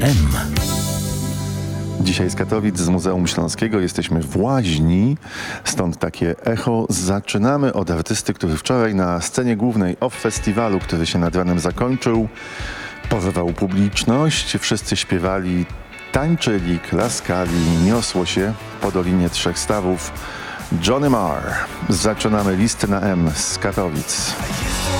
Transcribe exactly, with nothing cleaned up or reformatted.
M. Dzisiaj z Katowic, z Muzeum Śląskiego. Jesteśmy w Łaźni, stąd takie echo. Zaczynamy od artysty, który wczoraj na scenie głównej O F F Festiwalu, który się nad ranem zakończył, porywał publiczność. Wszyscy śpiewali, tańczyli, klaskali, niosło się po Dolinie Trzech Stawów. Johnny Marr. Zaczynamy listę na M z Katowic.